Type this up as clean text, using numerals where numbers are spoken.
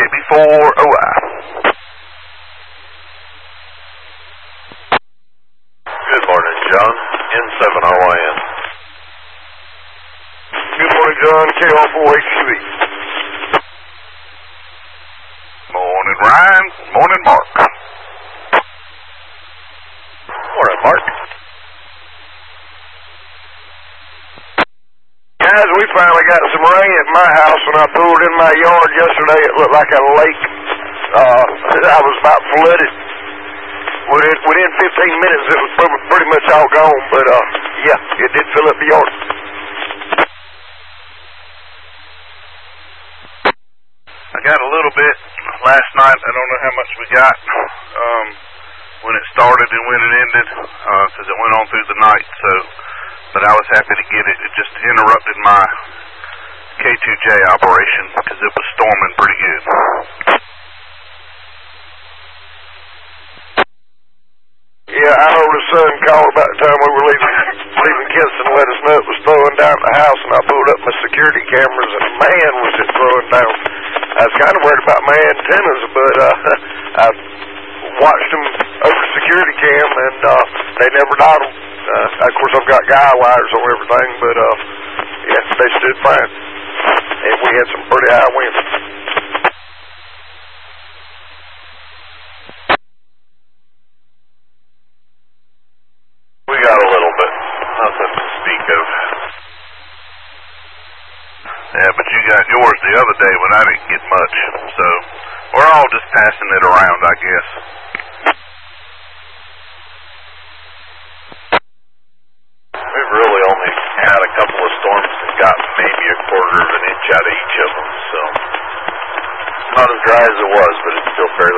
84OI. Good morning, John. N7RYN. Good morning, John. KR4HQE. Morning, Ryan. Morning, Mark. Morning, Mark. Guys, we finally got some rain at my house. When I pulled in my yard yesterday, it looked like a lake. I was about flooded. Within 15 minutes, it was pretty much all gone. But, yeah, it did fill up the yard. I got a little bit last night. I don't know how much we got when it started and when it ended, because it went on through the night. But I was happy to get it. It just interrupted my K2J operation because it was storming pretty good. Yeah, I know the son called about the time we were leaving Kinston to let us know it was throwing down the house, and I pulled up my security cameras, and man, was it throwing down. I was kind of worried about my antennas, but I watched them over security cam, and they never died. Of course, I've got guy wires on everything, but yeah, they stood fine, and we had some pretty high winds. We got a little bit. Nothing to speak of. Yeah, but you got yours the other day when I didn't get much. So we're all just passing it around, I guess. We've really only had a couple of storms and got maybe a quarter of an inch out of each of them. So not as dry as it was, but it's still fairly